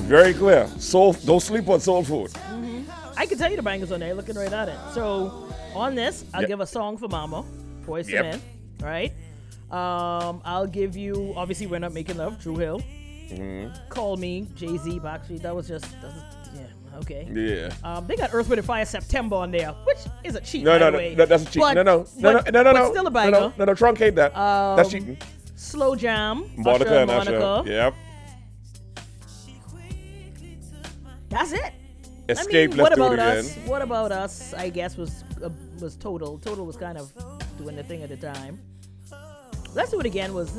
very clear. Soul, don't sleep on soul food. I can tell you the bangers on there, looking right at it. So on this, I'll give a song for Mama, Boyz II Men, right? I'll give you, obviously We're Not Making Love, Drew Hill. Call Me, Jay-Z, Backstreet. That was yeah, okay. Yeah. They got Earth, Wind & Fire September on there, which is a cheat, No, by the way. that's a cheat. But, No, still a banger. No, truncate that. That's cheating. Slow Jam, Monica Usher and Monica. Usher. Yep. That's it. Escape, what let's do it about again. us? What about us? I guess was Total. Total was kind of doing the thing at the time. Let's do it again. Was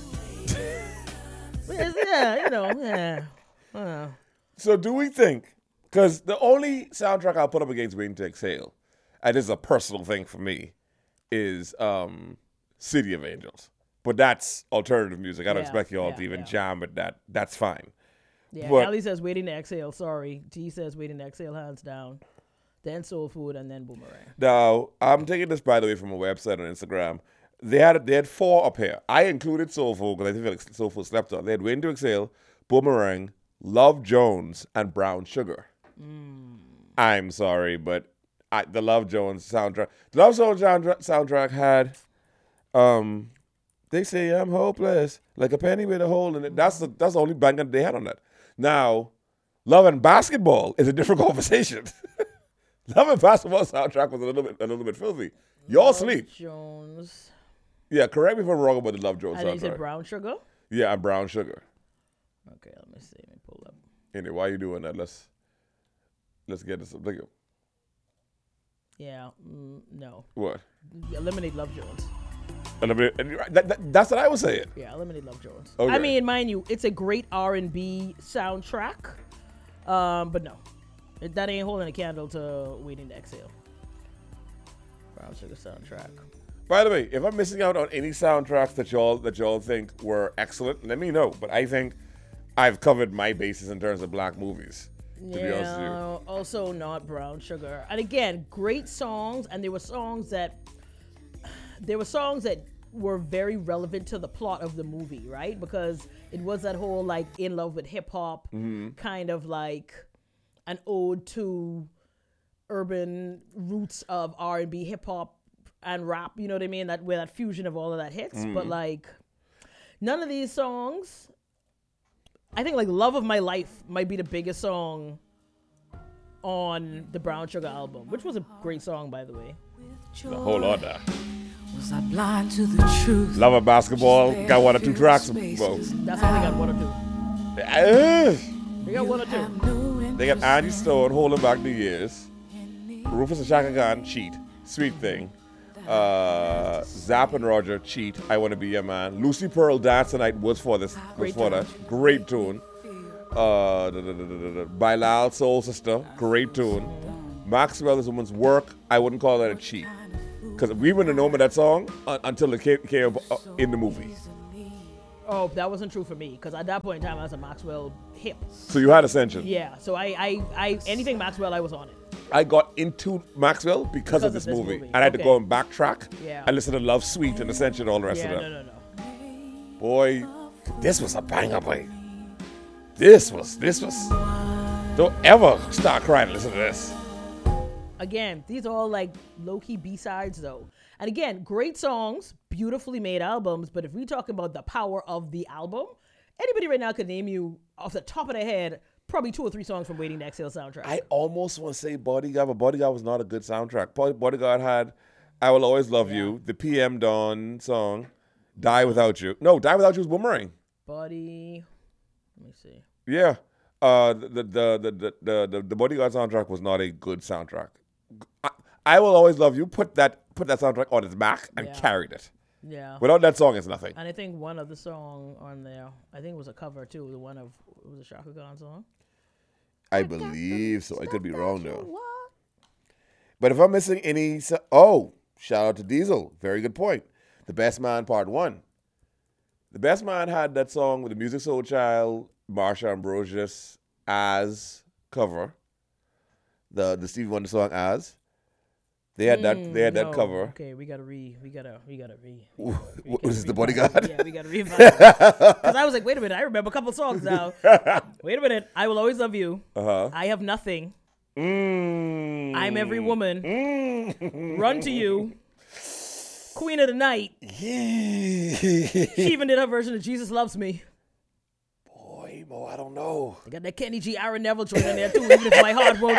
So do we think, because the only soundtrack I'll put up against Waiting to Exhale, and this is a personal thing for me, is City of Angels. But that's alternative music. I don't expect you all to even jam with that. That's fine. Yeah, but, Ali says Waiting to Exhale. Sorry. T says Waiting to Exhale, hands down. Then Soul Food, and then Boomerang. Now, I'm taking this, by the way, from a website on Instagram. They had 4 up here. I included Soul Food because I feel like Soul Food slept on. They had Waiting to Exhale, Boomerang, Love Jones, and Brown Sugar. I'm sorry, but the Love Jones soundtrack. The Love Jones soundtrack had, They Say I'm Hopeless, like a penny with a hole in it. That's the only banger they had on that. Now, Love and Basketball is a different conversation. Love and Basketball soundtrack was a little bit filthy. Y'all Love sleep. Jones. Yeah, correct me if I'm wrong about the Love Jones And then you soundtrack. said Brown Sugar? Yeah, and Brown Sugar. Okay, let me see. Let me pull up. Anyway, why are you doing that? Let's get this. Look at Yeah, no. what? Eliminate Love Jones. That's what I was saying. Yeah, eliminate Love Jones. Okay. I mean, mind you, it's a great R&B soundtrack, but no, that ain't holding a candle to Waiting to Exhale. Brown Sugar soundtrack. By the way, if I'm missing out on any soundtracks that y'all think were excellent, let me know. But I think I've covered my bases in terms of black movies. To be honest with you. Also not Brown Sugar. And again, great songs, and there were songs that were very relevant to the plot of the movie, right? Because it was that whole like in love with hip hop, kind of like an ode to urban roots of R&B, hip hop, and rap. You know what I mean? Where that fusion of all of that hits. But like, none of these songs. I think like Love of My Life might be the biggest song on the Brown Sugar album, which was a great song, by the way. The whole order. Was I blind to the truth? Love of Basketball got 1 or 2 tracks. Well, That's all they got, 1 or 2. They got 1 or 2. They got Angie Stone, Holding Back the Years, Rufus and Shaka Khan, Cheat, Sweet Thing, Zapp and Roger, Cheat, I Want to Be Your Man, Lucy Pearl, Dance Tonight was for that. Great tune. Bilal, Soul Sister, great tune. Maxwell, This Woman's Work, I wouldn't call that a cheat. Because we wouldn't have known that song until it came in the movie. Oh, that wasn't true for me, because at that point in time, I was a Maxwell hip. So you had Ascension. Yeah, so I anything Maxwell, I was on it. I got into Maxwell because of this movie. And I had to go and backtrack and listen to Love Sweet and Ascension and all the rest of that. No. Boy, this was a banger, boy. This was. Don't ever start crying and listen to this. Again, these are all like low-key B-sides though. And again, great songs, beautifully made albums, but if we talk about the power of the album, anybody right now could name you off the top of their head probably 2 or 3 songs from Waiting to Exhale soundtrack. I almost want to say Bodyguard, but Bodyguard was not a good soundtrack. Bodyguard had I Will Always Love You, the PM Dawn song, Die Without You. No, Die Without You was Boomerang. Let me see. Yeah. The Bodyguard soundtrack was not a good soundtrack. I Will Always Love You put that soundtrack on its back and carried it. Yeah. Without that song, it's nothing. And I think one of the song on there, I think it was a cover too. It was a Shaka Khan song. I believe so. I could be wrong though. But if I'm missing any, shout out to Diesel. Very good point. The Best Man Part 1. The Best Man had that song with the Music Soul Child, Marsha Ambrosius as cover. The Stevie Wonder song as. They had that No. cover. Okay, we gotta re. What is the Bodyguard? Yeah, we gotta revive it. Because I was like, wait a minute, I remember a couple songs now. Wait a minute, I Will Always Love You. I Have Nothing. I'm Every Woman. Run to You. Queen of the Night. She even did her version of Jesus Loves Me. Boy, Mo, I don't know. They got that Kenny G. Aaron Neville joint in there too. Even if my heart won't.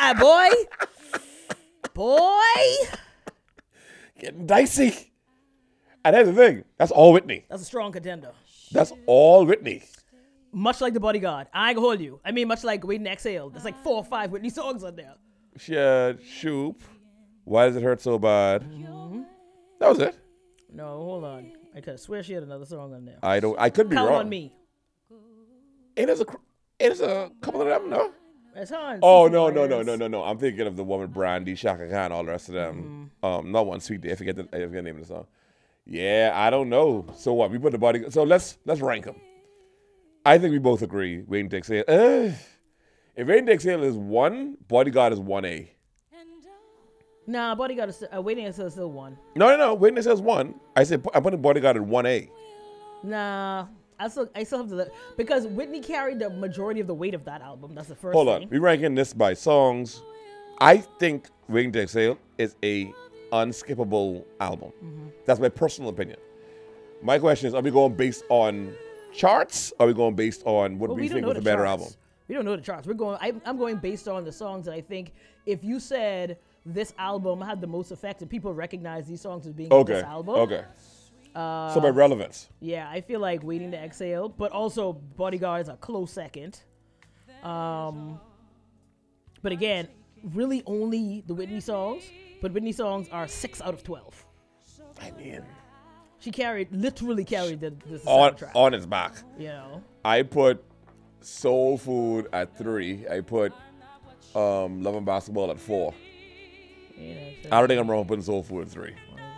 Boy. Getting dicey. And that's the thing. That's all Whitney. That's a strong contender. That's all Whitney. Much like The Bodyguard. I ain't gonna hold you. I mean, much like Waiting to Exhale. There's like 4 or 5 Whitney songs on there. She had Shoop. Why Does It Hurt So Bad? That was it. No, hold on. I could swear she had another song on there. I could be Count wrong. on Me. It is a couple of them, no? That's her. Oh, no. I'm thinking of the woman Brandy, Shaka Khan, all the rest of them. Not One Sweet Day. I forget the name of the song. Yeah, I don't know. So what? We put the Bodyguard. So let's rank them. I think we both agree. Waiting to Exhale. If Waiting to Exhale is 1, Bodyguard is 1A. Nah, Bodyguard is Waiting to Exhale is still 1. No. Waiting to Exhale is 1. I said I'm putting Bodyguard at 1A. Nah. I still have to because Whitney carried the majority of the weight of that album. That's the first Hold thing. on. We ranking this by songs. I think Waiting to Exhale is a unskippable album. That's my personal opinion. My question is, are we going based on charts? Or are we going based on what we think was a better album? We don't know the charts. I'm going based on the songs that I think if you said this album had the most effect and people recognize these songs as being this album. Okay. So by relevance. Yeah, I feel like Waiting to Exhale, but also Bodyguard is a close second. But again, really only the Whitney songs, but Whitney songs are 6 out of 12. I mean, she literally carried the soundtrack. On its back. You know? I put Soul Food at 3. I put Love and Basketball at 4. Yeah, I don't think I'm wrong putting Soul Food at 3.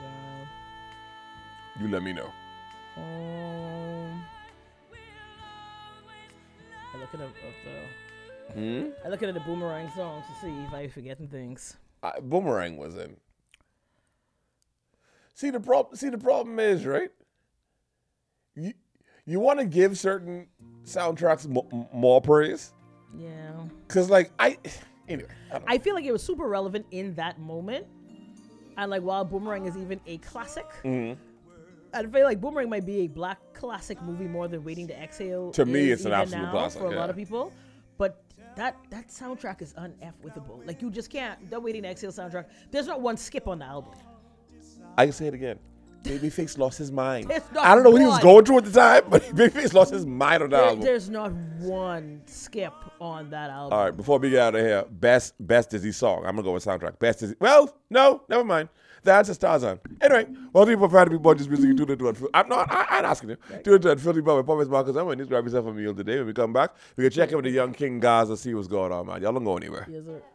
You let me know. I look at the Boomerang songs to see if I'm forgetting things. Boomerang was in. See the problem is, right? You want to give certain soundtracks more praise. Yeah. Cause anyway. I feel like it was super relevant in that moment, and like while Boomerang is even a classic. I feel like Boomerang might be a black classic movie more than Waiting to Exhale. To me, it's an even absolute now classic for a lot of people. But that soundtrack is un-F-withable. Like you just can't. The Waiting to Exhale soundtrack. There's not one skip on the album. I can say it again. Babyface lost his mind. Not I don't know what he was one. going through at the time, but Babyface lost his mind on the album. There's not one skip on that album. All right, before we get out of here, best Disney song. I'm gonna go with soundtrack. Best Disney. Well, no, never mind. The answer's Tarzan. Anyway, well, people proud to be born just music. You tune into it. I'm asking you. Tune into it. Filthy Bob with Promise Marcus. I'm going to grab yourself a meal today. When we come back, we can check in with the young King Gaza, see what's going on, man. Y'all don't go anywhere. Yes, sir.